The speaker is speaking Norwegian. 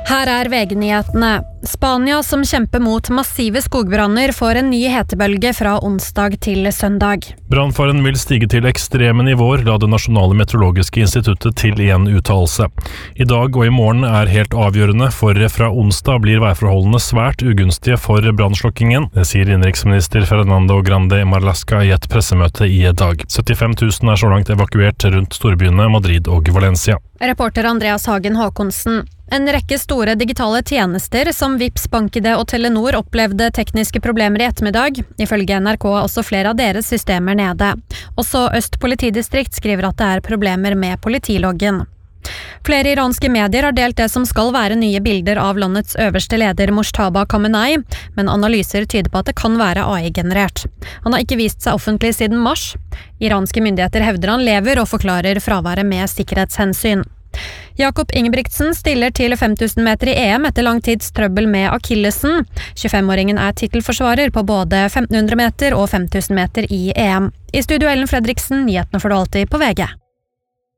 Her VG-nyhetene. Spania som kjemper mot massive skogbranner får en ny hetebølge fra onsdag til søndag. Brannfaren vil stige til ekstreme nivåer, la det nasjonale meteorologiske instituttet til i en uttalelse. I dag og i morgen helt avgjørende, for fra onsdag blir værforholdene svært ugunstige for brannslokkingen. Det sier innenriksminister Fernando Grande Marlaska i et pressemøte i dag. 75 000 så langt evakuert rundt storbyene Madrid og Valencia. Reporter Andreas Hagen Håkonsen. En rekke store digitale tjenester som Vipps, BankID og Telenor opplevde tekniske problemer i ettermiddag. Ifølge NRK også flere av deres systemer nede. Også Øst politidistrikt skriver at det problemer med politiloggen. Flere iranske medier har delt det som skal være nye bilder av landets øverste leder Mojtaba Khamenei, men analyser tyder på at det kan være AI-generert. Han har ikke vist seg offentlig siden mars. Iranske myndigheter hevder han lever og forklarer fraværet med sikkerhetshensyn. Jakob Ingebrigtsen stiller til 5000 meter i EM etter lang tids trøbbel med akillesen. 25-åringen titelforsvarer på både 1500 meter og 5000 meter i EM. I studio Ellen Fredriksen, nyhetene får du alltid på VG.